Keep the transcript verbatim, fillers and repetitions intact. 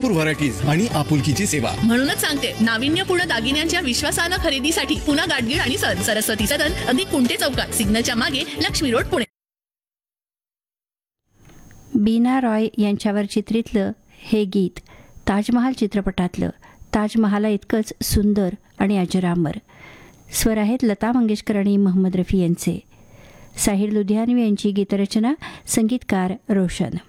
भरपूर व्हरायटीज आणि आपुलकीची सेवा. म्हणूनच सांगते, नाविन्यपूर्ण दागिन्यांच्या विश्वासानं खरेदीसाठी पुन्हा गाडगीळ आणि सर सरस्वती सदन अगदी कुंटे चौकात, सिग्नलच्या मागे, लक्ष्मी रोड, पुणे. बीना रॉय यांच्यावर चित्रितलं हे गीत ताजमहाल चित्रपटातलं. ताजमहाला इतकंच सुंदर आणि अजरामर. स्वर आहेत लता मंगेशकर आणि मोहम्मद रफी यांचे. साहिर लुधियानवी यांची गीतरचना, संगीतकार रोशन.